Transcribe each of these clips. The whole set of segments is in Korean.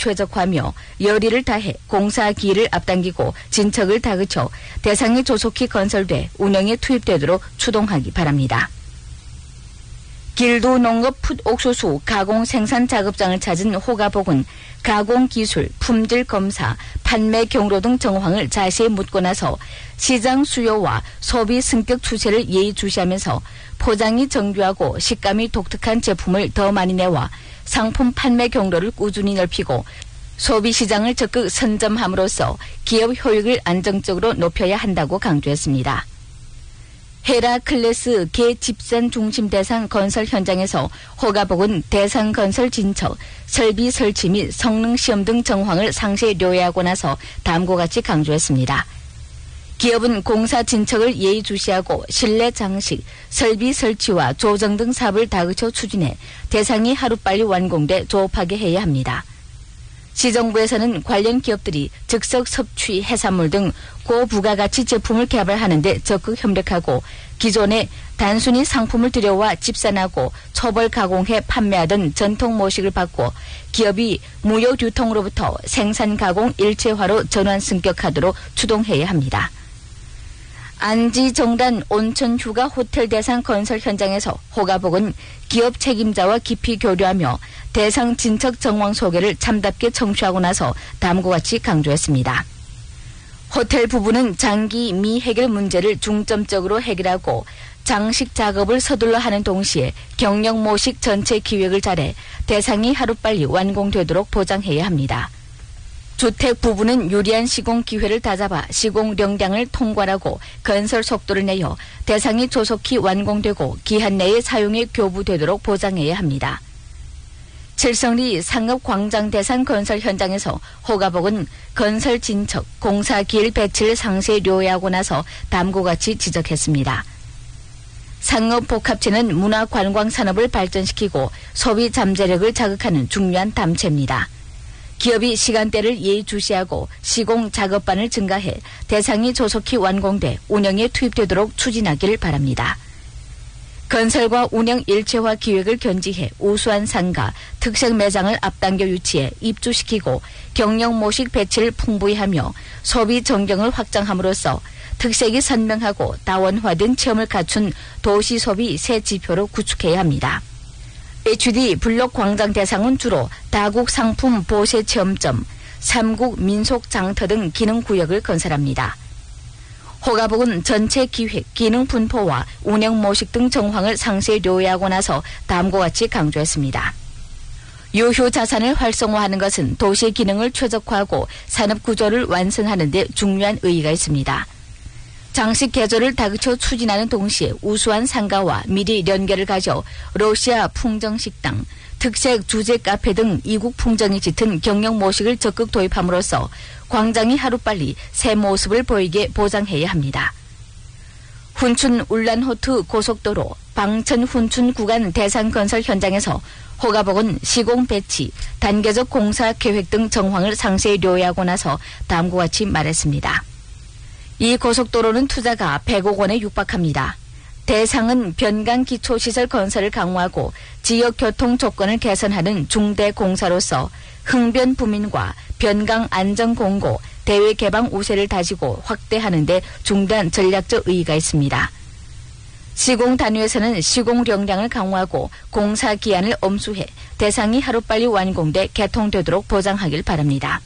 최적화하며 열의를 다해 공사 기일을 앞당기고 진척을 다그쳐 대상이 조속히 건설돼 운영에 투입되도록 추동하기 바랍니다. 길도 농업 풋옥수수 가공 생산 작업장을 찾은 호가복은 가공기술, 품질 검사, 판매 경로 등 정황을 자세히 묻고 나서 시장 수요와 소비 승격 추세를 예의주시하면서 포장이 정교하고 식감이 독특한 제품을 더 많이 내와 상품 판매 경로를 꾸준히 넓히고 소비시장을 적극 선점함으로써 기업 효익을 안정적으로 높여야 한다고 강조했습니다. 헤라클레스 개 집산 중심 대상 건설 현장에서 호가복은 대상 건설 진척, 설비 설치 및 성능 시험 등 정황을 상세히 요약하고 나서 다음과 같이 강조했습니다. 기업은 공사 진척을 예의주시하고 실내 장식, 설비 설치와 조정 등 사업을 다그쳐 추진해 대상이 하루빨리 완공돼 조업하게 해야 합니다. 시정부에서는 관련 기업들이 즉석 섭취 해산물 등 고부가가치 제품을 개발하는 데 적극 협력하고 기존에 단순히 상품을 들여와 집산하고 초벌 가공해 판매하던 전통 모식을 바꿔 기업이 무역 유통으로부터 생산 가공 일체화로 전환 승격하도록 추동해야 합니다. 안지정단 온천휴가 호텔 대상 건설 현장에서 호가복은 기업 책임자와 깊이 교류하며 대상 진척 정황 소개를 참답게 청취하고 나서 다음과 같이 강조했습니다. 호텔 부부는 장기 미해결 문제를 중점적으로 해결하고 장식 작업을 서둘러 하는 동시에 경영 모식 전체 기획을 잘해 대상이 하루빨리 완공되도록 보장해야 합니다. 주택 부부는 유리한 시공 기회를 다잡아 시공령량을 통괄하고 건설 속도를 내어 대상이 조속히 완공되고 기한 내에 사용에 교부되도록 보장해야 합니다. 칠성리 상업광장 대상 건설 현장에서 호가복은 건설 진척, 공사 기일 배치를 상세히 요약하고 나서 다음과 같이 지적했습니다. 상업복합체는 문화관광산업을 발전시키고 소비 잠재력을 자극하는 중요한 담체입니다. 기업이 시간대를 예의주시하고 시공 작업반을 증가해 대상이 조속히 완공돼 운영에 투입되도록 추진하길 바랍니다. 건설과 운영 일체화 기획을 견지해 우수한 상가, 특색 매장을 앞당겨 유치해 입주시키고 경영 모식 배치를 풍부히 하며 소비 전경을 확장함으로써 특색이 선명하고 다원화된 체험을 갖춘 도시 소비 새 지표로 구축해야 합니다. HD 블록 광장 대상은 주로 다국 상품 보세 체험점, 삼국 민속 장터 등 기능 구역을 건설합니다. 호가복은 전체 기획, 기능 분포와 운영 모식 등 정황을 상세히 요약하고 나서 다음과 같이 강조했습니다. 유효 자산을 활성화하는 것은 도시 기능을 최적화하고 산업 구조를 완성하는 데 중요한 의의가 있습니다. 장식 개조를 다그쳐 추진하는 동시에 우수한 상가와 미리 연결을 가져 러시아 풍정식당, 특색 주제 카페 등 이국 풍정이 짙은 경영 모식을 적극 도입함으로써 광장이 하루빨리 새 모습을 보이게 보장해야 합니다. 훈춘 울란호트 고속도로 방천 훈춘 구간 대상 건설 현장에서 호가복은 시공 배치, 단계적 공사 계획 등 정황을 상세히 요약하고 나서 다음과 같이 말했습니다. 이 고속도로는 투자가 100억 원에 육박합니다. 대상은 변강 기초시설 건설을 강화하고 지역 교통 조건을 개선하는 중대 공사로서 흥변 부민과 변강 안전 공고, 대외 개방 우세를 다지고 확대하는 데 중대한 전략적 의의가 있습니다. 시공 단위에서는 시공령량을 강화하고 공사 기한을 엄수해 대상이 하루빨리 완공돼 개통되도록 보장하길 바랍니다.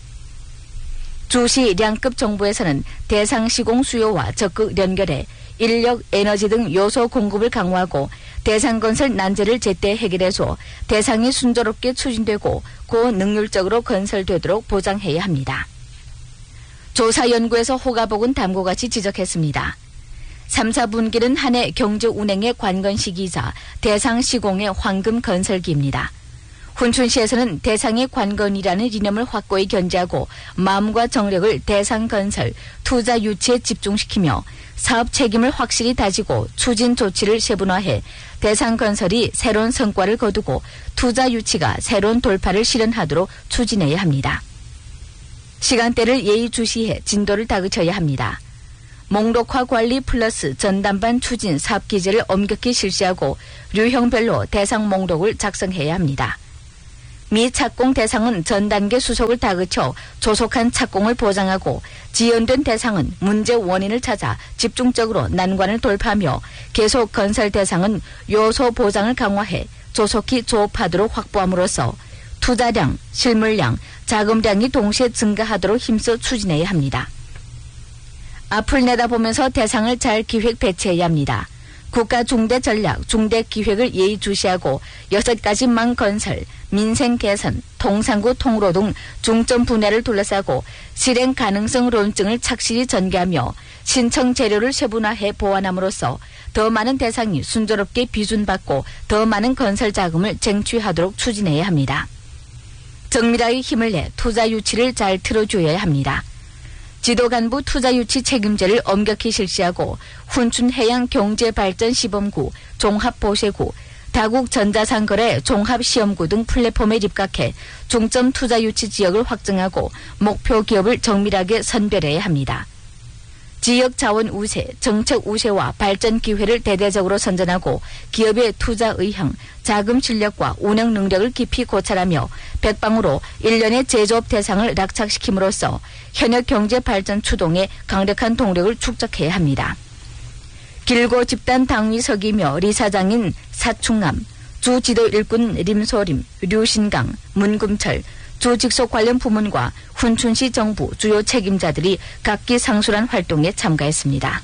주시 량급 정부에서는 대상 시공 수요와 적극 연결해 인력, 에너지 등 요소 공급을 강화하고 대상 건설 난제를 제때 해결해서 대상이 순조롭게 추진되고 고능률적으로 건설되도록 보장해야 합니다. 조사연구에서 호가복은 다음과 같이 지적했습니다. 3, 4분기는 한 해 경제 운행의 관건 시기이자 대상 시공의 황금 건설기입니다. 훈춘시에서는 대상의 관건이라는 이념을 확고히 견지하고 마음과 정력을 대상 건설, 투자 유치에 집중시키며 사업 책임을 확실히 다지고 추진 조치를 세분화해 대상 건설이 새로운 성과를 거두고 투자 유치가 새로운 돌파를 실현하도록 추진해야 합니다. 시간대를 예의주시해 진도를 다그쳐야 합니다. 목록화 관리 플러스 전담반 추진 사업 기제를 엄격히 실시하고 류형별로 대상 목록을 작성해야 합니다. 미 착공 대상은 전 단계 수속을 다그쳐 조속한 착공을 보장하고 지연된 대상은 문제 원인을 찾아 집중적으로 난관을 돌파하며 계속 건설 대상은 요소 보장을 강화해 조속히 조업하도록 확보함으로써 투자량, 실물량, 자금량이 동시에 증가하도록 힘써 추진해야 합니다. 앞을 내다보면서 대상을 잘 기획 배치해야 합니다. 국가 중대 전략, 중대 기획을 예의주시하고 6가지 건설, 민생 개선, 통상구 통로 등 중점 분야를 둘러싸고 실행 가능성 논증을 착실히 전개하며 신청 재료를 세분화해 보완함으로써 더 많은 대상이 순조롭게 비준받고 더 많은 건설 자금을 쟁취하도록 추진해야 합니다. 정밀하게 힘을 내 투자 유치를 잘 틀어줘야 합니다. 지도간부 투자유치 책임제를 엄격히 실시하고 훈춘해양경제발전시범구, 종합보세구, 다국전자상거래 종합시험구 등 플랫폼에 입각해 중점 투자유치 지역을 확정하고 목표 기업을 정밀하게 선별해야 합니다. 지역 자원 우세, 정책 우세와 발전 기회를 대대적으로 선전하고 기업의 투자 의향, 자금 실력과 운영 능력을 깊이 고찰하며 백방으로 일련의 제조업 대상을 낙착시킴으로써 현역 경제 발전 추동에 강력한 동력을 축적해야 합니다. 길고 집단 당위석이며 리사장인 사충남, 주지도 일꾼 림소림, 류신강, 문금철, 주 직속 관련 부문과 훈춘시 정부 주요 책임자들이 각기 상술한 활동에 참가했습니다.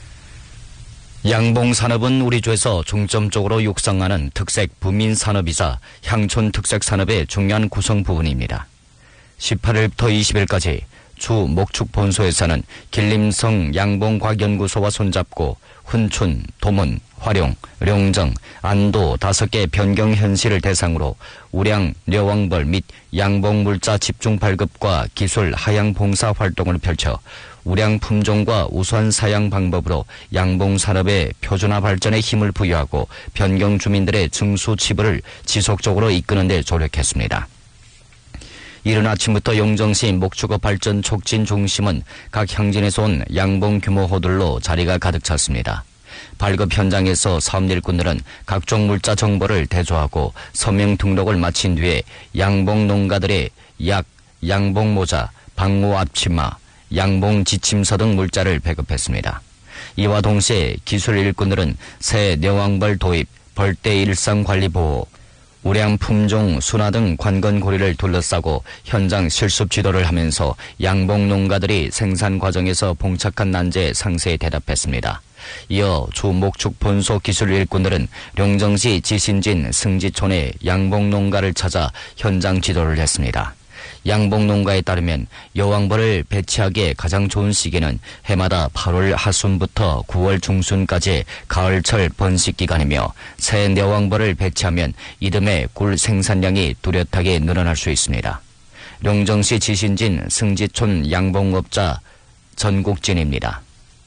양봉산업은 우리 주에서 중점적으로 육성하는 특색 부민산업이자 향촌 특색 산업의 중요한 구성 부분입니다. 18일부터 20일까지 주 목축 본소에서는 길림성 양봉과학연구소와 손잡고 훈춘, 도문, 화룡, 룡정, 안도 5개 변경 현실을 대상으로 우량, 려왕벌 및 양봉물자 집중 발급과 기술 하향 봉사 활동을 펼쳐 우량 품종과 우수한 사양 방법으로 양봉 산업의 표준화 발전에 힘을 부여하고 변경 주민들의 증수 지불을 지속적으로 이끄는 데 조력했습니다. 이른 아침부터 용정시 목축업 발전 촉진 중심은 각 향진에서 온 양봉 규모 호들로 자리가 가득 찼습니다. 발급 현장에서 사업 일꾼들은 각종 물자 정보를 대조하고 서명 등록을 마친 뒤에 양봉 농가들의 약, 양봉 모자, 방호 앞치마, 양봉 지침서 등 물자를 배급했습니다. 이와 동시에 기술 일꾼들은 새 뇌왕벌 도입, 벌떼 일상관리 보호, 우량 품종 순화 등 관건고리를 둘러싸고 현장 실습 지도를 하면서 양봉 농가들이 생산 과정에서 봉착한 난제에 상세히 대답했습니다. 이어 주 목축 본소 기술 일꾼들은 룡정시 지신진 승지촌의 양봉 농가를 찾아 현장 지도를 했습니다. 양봉 농가에 따르면 여왕벌을 배치하기에 가장 좋은 시기는 해마다 8월 하순부터 9월 중순까지의 가을철 번식 기간이며 새 여왕벌을 배치하면 이듬해 굴 생산량이 뚜렷하게 늘어날 수 있습니다. 룡정시 지신진 승지촌 양봉업자 전국진입니다.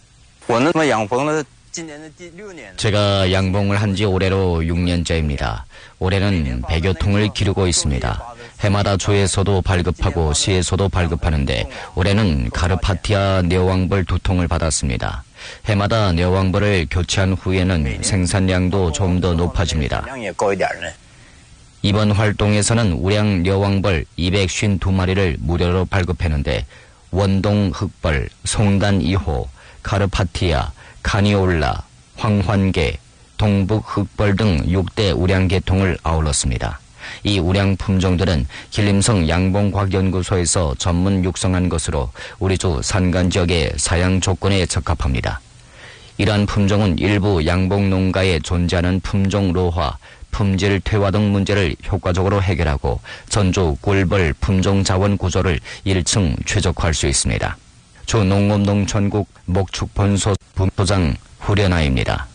제가 양봉을 한 지 올해로 6년째입니다. 올해는 100여 통을 기르고 있습니다. 해마다 주에서도 발급하고 시에서도 발급하는데 올해는 가르파티아 뇌왕벌 2통을 받았습니다. 해마다 뇌왕벌을 교체한 후에는 생산량도 좀 더 높아집니다. 이번 활동에서는 우량 뇌왕벌 252마리를 무료로 발급했는데 원동 흑벌, 송단 2호, 가르파티아, 카니올라, 황환계, 동북 흑벌 등 6대 우량계통을 아울렀습니다. 이 우량 품종들은 길림성 양봉과학연구소에서 전문 육성한 것으로 우리 주 산간 지역의 사양 조건에 적합합니다. 이러한 품종은 일부 양봉 농가에 존재하는 품종 노화, 품질 퇴화 등 문제를 효과적으로 해결하고 전주 꿀벌 품종 자원 구조를 1층 최적화할 수 있습니다. 주 농업농촌국 목축본소 본소장 후련아입니다.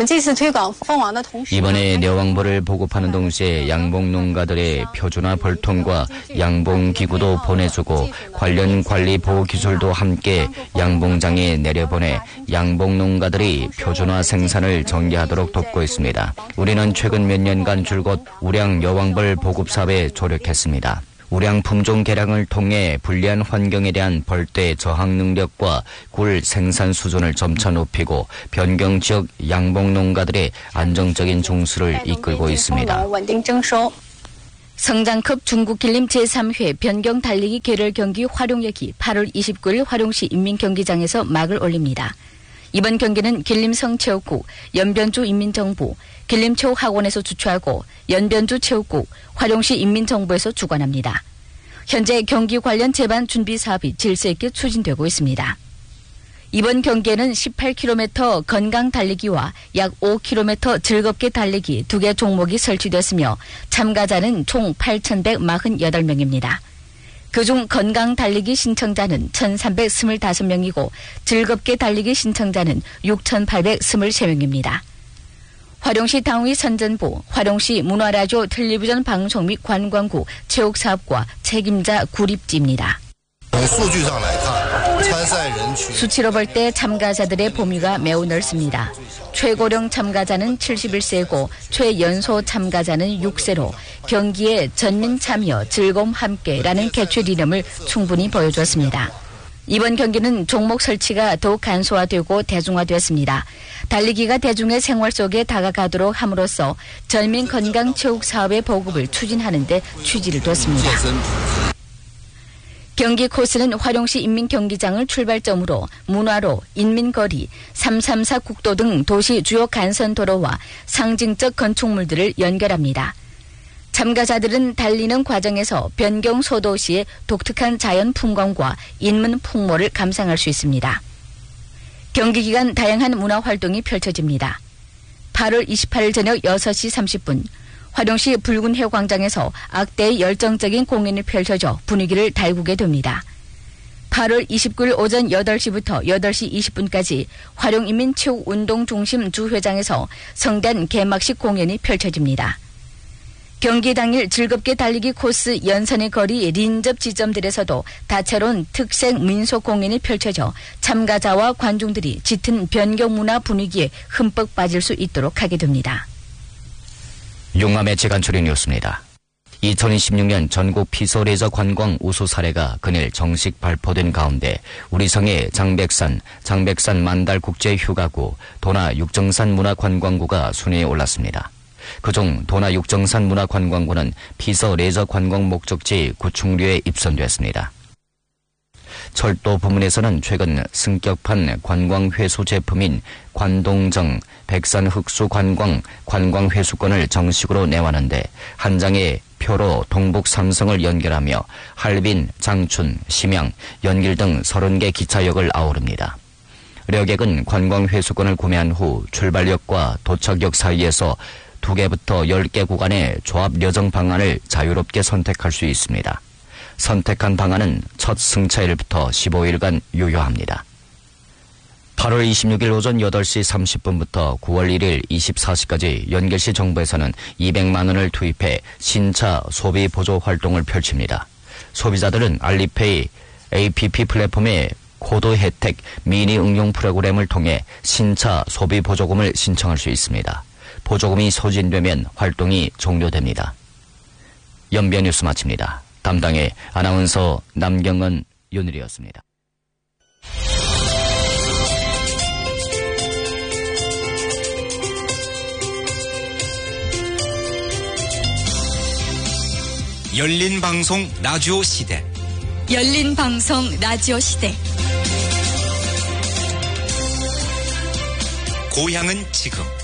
이번에 뇌왕벌을 보급하는 동시에 양봉 농가들의 표준화 벌통과 양봉 기구도 보내주고 관련 관리 보호 기술도 함께 양봉장에 내려보내 양봉 농가들이 표준화 생산을 전개하도록 돕고 있습니다. 우리는 최근 몇 년간 줄곧 우량 여왕벌 보급 사업에 조력했습니다. 우량 품종 개량을 통해 불리한 환경에 대한 벌떼 저항 능력과 굴 생산 수준을 점차 높이고 변경 지역 양봉 농가들의 안정적인 종수를 이끌고 있습니다. 성장급 중국길림 제3회 변경 달리기 계열 경기 활용역이 8월 29일 활용시 인민경기장에서 막을 올립니다. 이번 경기는 길림성체육국, 연변주 인민정부, 길림체육학원에서 주최하고 연변주 체육국, 활용시 인민정부에서 주관합니다. 현재 경기 관련 제반 준비 사업이 질서 있게 추진되고 있습니다. 이번 경기에는 18km 건강 달리기와 약 5km 즐겁게 달리기 2개 종목이 설치됐으며 참가자는 총 8,148명입니다. 그중 건강 달리기 신청자는 1,325명이고 즐겁게 달리기 신청자는 6,823명입니다. 활용시 당위 선전부, 활용시 문화라디오 텔레비전 방송 및 관광국 체육사업과 책임자 구립지입니다. 수치로 볼 때 참가자들의 범위가 매우 넓습니다. 최고령 참가자는 71세고 최연소 참가자는 6세로 경기에 전민 참여, 즐거움 함께라는 개최 이름을 충분히 보여줬습니다. 이번 경기는 종목 설치가 더욱 간소화되고 대중화되었습니다. 달리기가 대중의 생활 속에 다가가도록 함으로써 전민 건강 체육 사업의 보급을 추진하는 데 취지를 뒀습니다. 경기 코스는 활용시 인민경기장을 출발점으로 문화로, 인민거리, 334 국도 등 도시 주요 간선도로와 상징적 건축물들을 연결합니다. 참가자들은 달리는 과정에서 변경 소도 시의 독특한 자연 풍광과 인문 풍모를 감상할 수 있습니다. 경기 기간 다양한 문화 활동이 펼쳐집니다. 8월 28일 저녁 6시 30분 활용시 붉은해 광장에서 악대의 열정적인 공연이 펼쳐져 분위기를 달구게 됩니다. 8월 29일 오전 8시부터 8시 20분까지 활용인민체육운동중심 주회장에서 성대한 개막식 공연이 펼쳐집니다. 경기 당일 즐겁게 달리기 코스 연선의 거리 린접 지점들에서도 다채로운 특색 민속 공연이 펼쳐져 참가자와 관중들이 짙은 변경 문화 분위기에 흠뻑 빠질 수 있도록 하게 됩니다. 용암의 재간추리 뉴스입니다. 2026년 전국 피서레저 관광 우수 사례가 그늘 정식 발표된 가운데 우리성의 장백산 만달국제휴가구, 도나 육정산 문화관광구가 순위에 올랐습니다. 그중 도나 육정산 문화관광구는 피서레저 관광 목적지 구충류에 입선됐습니다. 철도 부문에서는 최근 승격판 관광회수 제품인 관동정 백산흑수 관광회수권을 정식으로 내왔는데 한 장의 표로 동북 삼성을 연결하며 할빈, 장춘, 심양, 연길 등 30개 기차역을 아우릅니다. 려객은 관광회수권을 구매한 후 출발역과 도착역 사이에서 2개부터 10개 구간의 조합 여정 방안을 자유롭게 선택할 수 있습니다. 선택한 방안은 첫 승차일부터 15일간 유효합니다. 8월 26일 오전 8시 30분부터 9월 1일 24시까지 연길시 정부에서는 200만 원을 투입해 신차 소비 보조 활동을 펼칩니다. 소비자들은 알리페이 APP 플랫폼의 코드 혜택 미니 응용 프로그램을 통해 신차 소비 보조금을 신청할 수 있습니다. 보조금이 소진되면 활동이 종료됩니다. 연변 뉴스 마칩니다. 담당의 아나운서 남경은, 윤일이었습니다. 열린 방송 라디오 시대. 열린 방송 라디오 시대. 고향은 지금.